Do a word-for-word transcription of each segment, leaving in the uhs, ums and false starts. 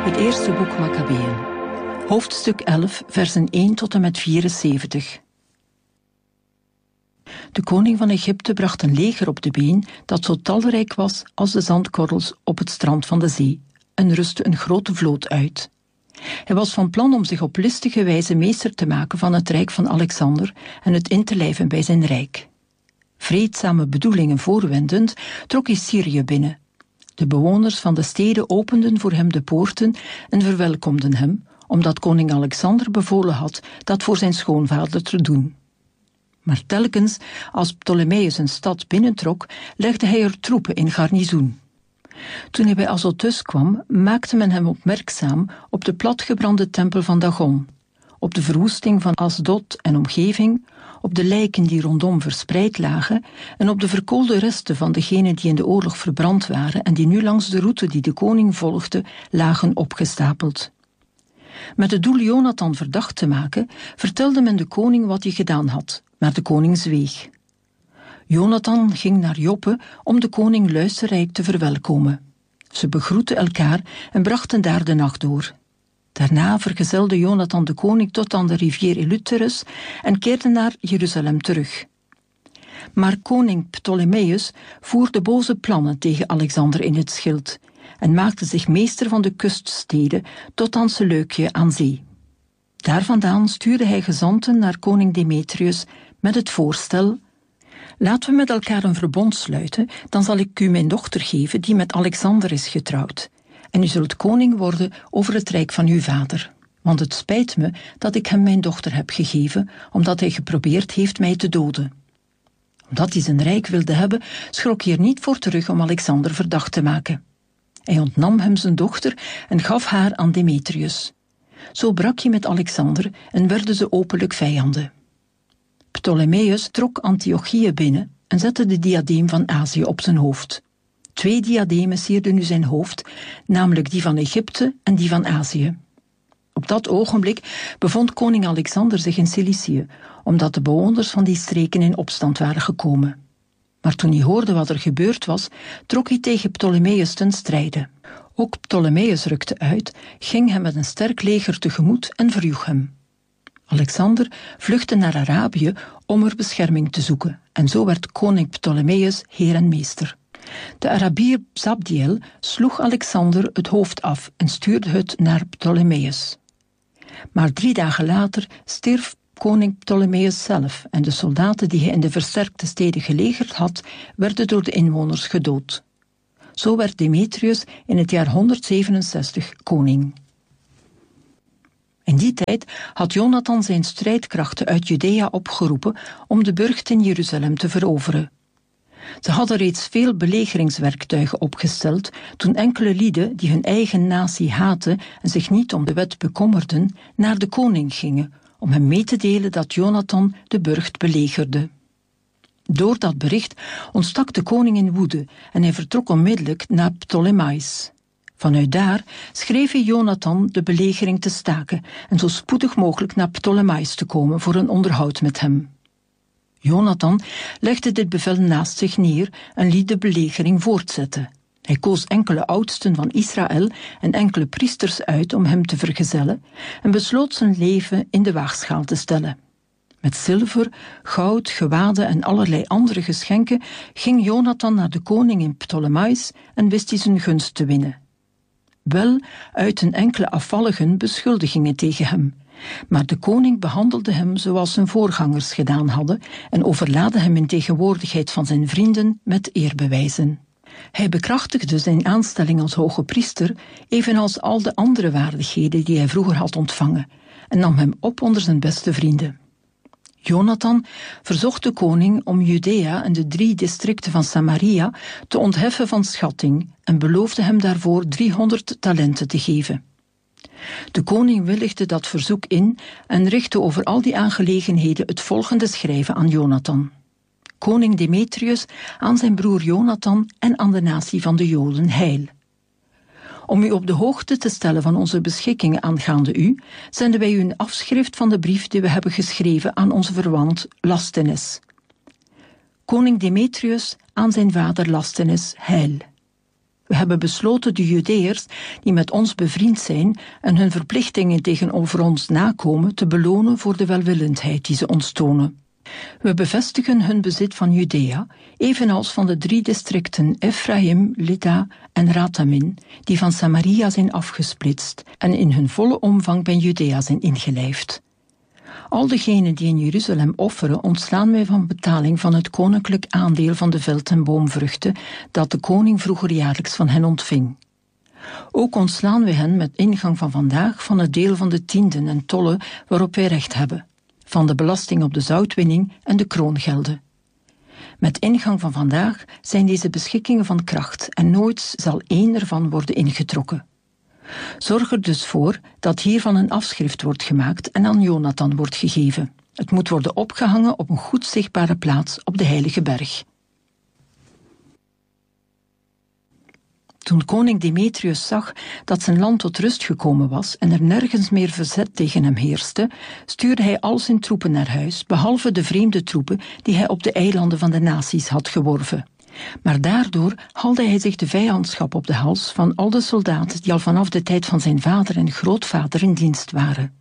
Het eerste boek Makkabeeën. Hoofdstuk elf, versen één tot en met vierenzeventig. De koning van Egypte bracht een leger op de been dat zo talrijk was als de zandkorrels op het strand van de zee en rustte een grote vloot uit. Hij was van plan om zich op listige wijze meester te maken van het rijk van Alexander en het in te lijven bij zijn rijk. Vreedzame bedoelingen voorwendend trok hij Syrië binnen. De bewoners van de steden openden voor hem de poorten en verwelkomden hem, omdat koning Alexander bevolen had dat voor zijn schoonvader te doen. Maar telkens, als Ptolemeus een stad binnentrok, legde hij er troepen in garnizoen. Toen hij bij Azotus kwam, maakte men hem opmerkzaam op de platgebrande tempel van Dagon, op de verwoesting van Asdod en omgeving, op de lijken die rondom verspreid lagen en op de verkoolde resten van degenen die in de oorlog verbrand waren en die nu langs de route die de koning volgde, lagen opgestapeld. Met het doel Jonathan verdacht te maken, vertelde men de koning wat hij gedaan had, maar de koning zweeg. Jonathan ging naar Joppe om de koning luisterrijk te verwelkomen. Ze begroetten elkaar en brachten daar de nacht door. Daarna vergezelde Jonathan de koning tot aan de rivier Eleuterus en keerde naar Jeruzalem terug. Maar koning Ptolemeus voerde boze plannen tegen Alexander in het schild en maakte zich meester van de kuststeden tot aan Seleukië aan zee. Daar vandaan stuurde hij gezanten naar koning Demetrius met het voorstel: laten we met elkaar een verbond sluiten, dan zal ik u mijn dochter geven die met Alexander is getrouwd. En u zult koning worden over het rijk van uw vader. Want het spijt me dat ik hem mijn dochter heb gegeven, omdat hij geprobeerd heeft mij te doden. Omdat hij zijn rijk wilde hebben, schrok hij er niet voor terug om Alexander verdacht te maken. Hij ontnam hem zijn dochter en gaf haar aan Demetrius. Zo brak hij met Alexander en werden ze openlijk vijanden. Ptolemeus trok Antiochië binnen en zette de diadeem van Azië op zijn hoofd. Twee diademen sierden nu zijn hoofd, namelijk die van Egypte en die van Azië. Op dat ogenblik bevond koning Alexander zich in Cilicië, omdat de bewoners van die streken in opstand waren gekomen. Maar toen hij hoorde wat er gebeurd was, trok hij tegen Ptolemeus ten strijde. Ook Ptolemeus rukte uit, ging hem met een sterk leger tegemoet en verjoeg hem. Alexander vluchtte naar Arabië om er bescherming te zoeken, en zo werd koning Ptolemeus heer en meester. De Arabier Zabdiel sloeg Alexander het hoofd af en stuurde het naar Ptolemeus. Maar drie dagen later stierf koning Ptolemeus zelf en de soldaten die hij in de versterkte steden gelegerd had, werden door de inwoners gedood. Zo werd Demetrius in het jaar honderdzevenenzestig koning. In die tijd had Jonathan zijn strijdkrachten uit Judea opgeroepen om de burcht in Jeruzalem te veroveren. Ze hadden reeds veel belegeringswerktuigen opgesteld toen enkele lieden die hun eigen natie haatten en zich niet om de wet bekommerden, naar de koning gingen om hem mee te delen dat Jonathan de burcht belegerde. Door dat bericht ontstak de koning in woede en hij vertrok onmiddellijk naar Ptolemais. Vanuit daar schreef hij Jonathan de belegering te staken en zo spoedig mogelijk naar Ptolemais te komen voor een onderhoud met hem. Jonathan legde dit bevel naast zich neer en liet de belegering voortzetten. Hij koos enkele oudsten van Israël en enkele priesters uit om hem te vergezellen en besloot zijn leven in de waagschaal te stellen. Met zilver, goud, gewaden en allerlei andere geschenken ging Jonathan naar de koning in Ptolemais en wist hij zijn gunst te winnen. Wel uitten enkele afvalligen beschuldigingen tegen hem, maar de koning behandelde hem zoals zijn voorgangers gedaan hadden en overlaadde hem in tegenwoordigheid van zijn vrienden met eerbewijzen. Hij bekrachtigde zijn aanstelling als hoge priester, evenals al de andere waardigheden die hij vroeger had ontvangen, en nam hem op onder zijn beste vrienden. Jonathan verzocht de koning om Judea en de drie districten van Samaria te ontheffen van schatting en beloofde hem daarvoor driehonderd talenten te geven. De koning willigde dat verzoek in en richtte over al die aangelegenheden het volgende schrijven aan Jonathan. Koning Demetrius aan zijn broer Jonathan en aan de natie van de Joden heil. Om u op de hoogte te stellen van onze beschikkingen aangaande u, zenden wij u een afschrift van de brief die we hebben geschreven aan onze verwant Lastenes. Koning Demetrius aan zijn vader Lastenes heil. We hebben besloten de Judeërs die met ons bevriend zijn en hun verplichtingen tegenover ons nakomen te belonen voor de welwillendheid die ze ons tonen. We bevestigen hun bezit van Judea, evenals van de drie districten Ephraim, Lida en Ratamin, die van Samaria zijn afgesplitst en in hun volle omvang bij Judea zijn ingelijfd. Al degenen die in Jeruzalem offeren, ontslaan wij van betaling van het koninklijk aandeel van de veld- en boomvruchten dat de koning vroeger jaarlijks van hen ontving. Ook ontslaan wij hen met ingang van vandaag van het deel van de tienden en tollen waarop wij recht hebben, van de belasting op de zoutwinning en de kroongelden. Met ingang van vandaag zijn deze beschikkingen van kracht en nooit zal één ervan worden ingetrokken. Zorg er dus voor dat hiervan een afschrift wordt gemaakt en aan Jonathan wordt gegeven. Het moet worden opgehangen op een goed zichtbare plaats op de heilige berg. Toen koning Demetrius zag dat zijn land tot rust gekomen was en er nergens meer verzet tegen hem heerste, stuurde hij al zijn troepen naar huis, behalve de vreemde troepen die hij op de eilanden van de naties had geworven. Maar daardoor haalde hij zich de vijandschap op de hals van al de soldaten die al vanaf de tijd van zijn vader en grootvader in dienst waren.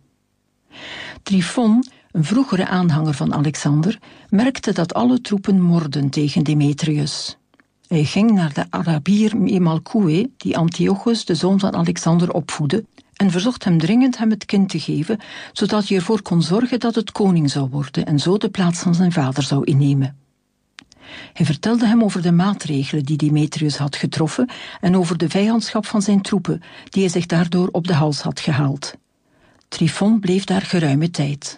Tryphon, een vroegere aanhanger van Alexander, merkte dat alle troepen morden tegen Demetrius. Hij ging naar de Arabier Memalkoué, die Antiochus, de zoon van Alexander, opvoedde, en verzocht hem dringend hem het kind te geven, zodat hij ervoor kon zorgen dat het koning zou worden en zo de plaats van zijn vader zou innemen. Hij vertelde hem over de maatregelen die Demetrius had getroffen en over de vijandschap van zijn troepen, die hij zich daardoor op de hals had gehaald. Tryphon bleef daar geruime tijd.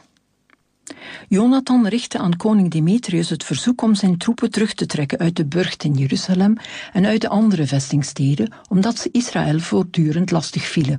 Jonathan richtte aan koning Demetrius het verzoek om zijn troepen terug te trekken uit de burcht in Jeruzalem en uit de andere vestingsteden, omdat ze Israël voortdurend lastig vielen.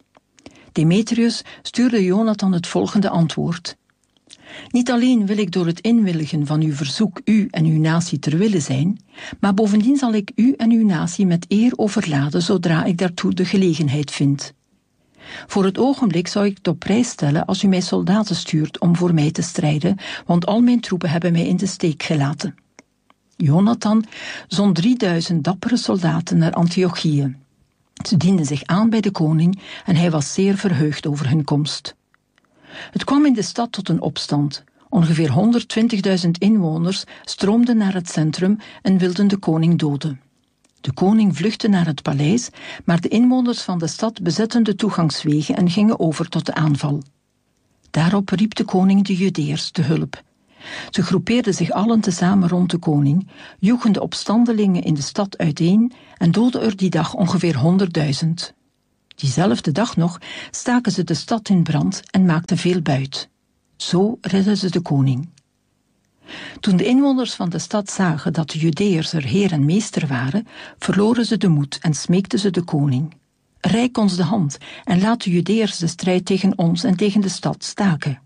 Demetrius stuurde Jonathan het volgende antwoord: Niet alleen wil ik door het inwilligen van uw verzoek u en uw natie ter wille zijn, maar bovendien zal ik u en uw natie met eer overladen zodra ik daartoe de gelegenheid vind. Voor het ogenblik zou ik het op prijs stellen als u mij soldaten stuurt om voor mij te strijden, want al mijn troepen hebben mij in de steek gelaten. Jonathan zond drieduizend dappere soldaten naar Antiochië. Ze dienden zich aan bij de koning en hij was zeer verheugd over hun komst. Het kwam in de stad tot een opstand. Ongeveer honderdtwintigduizend inwoners stroomden naar het centrum en wilden de koning doden. De koning vluchtte naar het paleis, maar de inwoners van de stad bezetten de toegangswegen en gingen over tot de aanval. Daarop riep de koning de Judeërs te hulp. Ze groepeerden zich allen tezamen rond de koning, joegen de opstandelingen in de stad uiteen en doodden er die dag ongeveer honderdduizend. Diezelfde dag nog staken ze de stad in brand en maakten veel buit. Zo redden ze de koning. Toen de inwoners van de stad zagen dat de Judeërs er heer en meester waren, verloren ze de moed en smeekten ze de koning: Reik ons de hand en laat de Judeërs de strijd tegen ons en tegen de stad staken.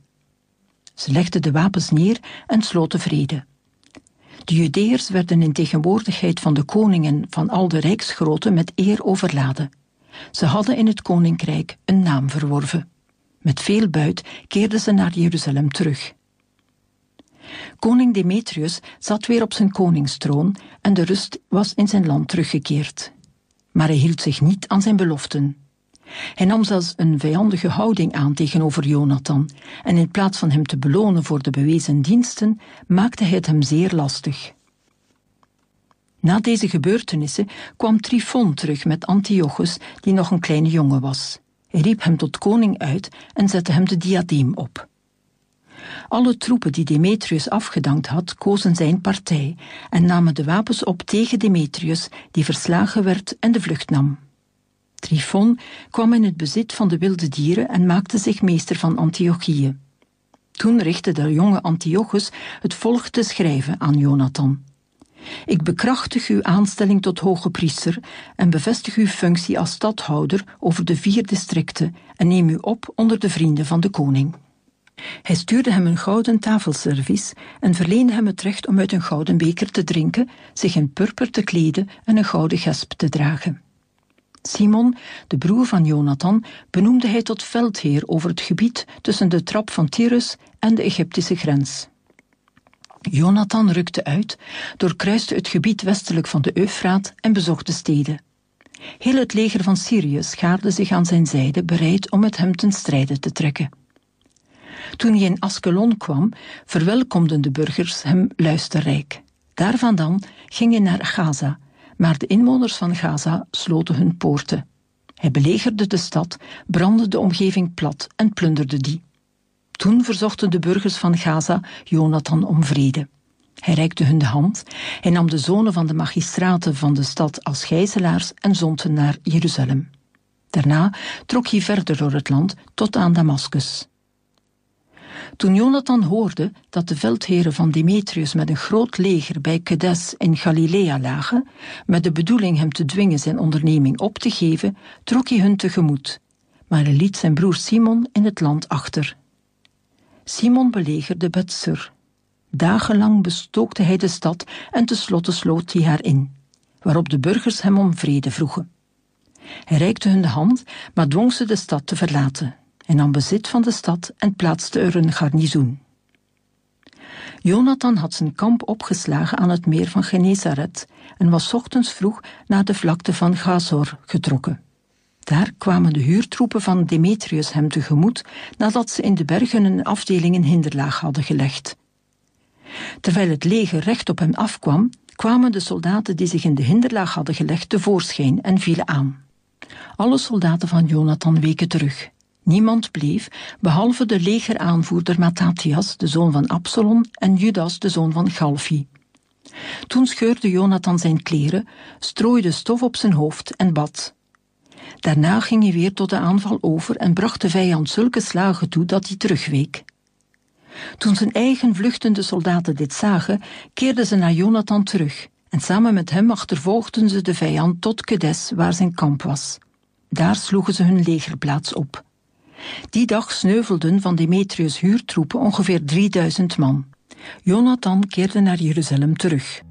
Ze legden de wapens neer en sloten vrede. De Judeërs werden in tegenwoordigheid van de koning en van al de rijksgroten met eer overladen. Ze hadden in het koninkrijk een naam verworven. Met veel buit keerden ze naar Jeruzalem terug. Koning Demetrius zat weer op zijn koningstroon en de rust was in zijn land teruggekeerd. Maar hij hield zich niet aan zijn beloften. Hij nam zelfs een vijandige houding aan tegenover Jonathan en in plaats van hem te belonen voor de bewezen diensten, maakte hij het hem zeer lastig. Na deze gebeurtenissen kwam Tryphon terug met Antiochus, die nog een kleine jongen was. Hij riep hem tot koning uit en zette hem de diadeem op. Alle troepen die Demetrius afgedankt had, kozen zijn partij en namen de wapens op tegen Demetrius, die verslagen werd en de vlucht nam. Tryphon kwam in het bezit van de wilde dieren en maakte zich meester van Antiochië. Toen richtte de jonge Antiochus het volgende schrijven aan Jonathan: Ik bekrachtig uw aanstelling tot hoge priester en bevestig uw functie als stadhouder over de vier districten en neem u op onder de vrienden van de koning. Hij stuurde hem een gouden tafelservies en verleende hem het recht om uit een gouden beker te drinken, zich in purper te kleden en een gouden gesp te dragen. Simon, de broer van Jonathan, benoemde hij tot veldheer over het gebied tussen de trap van Tyrus en de Egyptische grens. Jonathan rukte uit, doorkruiste het gebied westelijk van de Eufraat en bezocht de steden. Heel het leger van Syrië schaarde zich aan zijn zijde, bereid om met hem ten strijde te trekken. Toen hij in Askelon kwam, verwelkomden de burgers hem luisterrijk. Daar vandaan ging hij naar Gaza, maar de inwoners van Gaza sloten hun poorten. Hij belegerde de stad, brandde de omgeving plat en plunderde die. Toen verzochten de burgers van Gaza Jonathan om vrede. Hij reikte hun de hand, hij nam de zonen van de magistraten van de stad als gijzelaars en zond hen naar Jeruzalem. Daarna trok hij verder door het land tot aan Damaskus. Toen Jonathan hoorde dat de veldheren van Demetrius met een groot leger bij Kedes in Galilea lagen, met de bedoeling hem te dwingen zijn onderneming op te geven, trok hij hun tegemoet, maar hij liet zijn broer Simon in het land achter. Simon belegerde Betsur. Dagenlang bestookte hij de stad en tenslotte sloot hij haar in, waarop de burgers hem om vrede vroegen. Hij reikte hun de hand, maar dwong ze de stad te verlaten. Hij nam bezit van de stad en plaatste er een garnizoen. Jonathan had zijn kamp opgeslagen aan het meer van Genesaret en was 's ochtends vroeg naar de vlakte van Gazor getrokken. Daar kwamen de huurtroepen van Demetrius hem tegemoet nadat ze in de bergen een afdeling in hinderlaag hadden gelegd. Terwijl het leger recht op hem afkwam, kwamen de soldaten die zich in de hinderlaag hadden gelegd tevoorschijn en vielen aan. Alle soldaten van Jonathan weken terug. Niemand bleef, behalve de legeraanvoerder Mattathias, de zoon van Absalom, en Judas, de zoon van Galfi. Toen scheurde Jonathan zijn kleren, strooide stof op zijn hoofd en bad. Daarna ging hij weer tot de aanval over en bracht de vijand zulke slagen toe dat hij terugweek. Toen zijn eigen vluchtende soldaten dit zagen, keerden ze naar Jonathan terug en samen met hem achtervolgden ze de vijand tot Kedes, waar zijn kamp was. Daar sloegen ze hun legerplaats op. Die dag sneuvelden van Demetrius' huurtroepen ongeveer drieduizend man. Jonathan keerde naar Jeruzalem terug.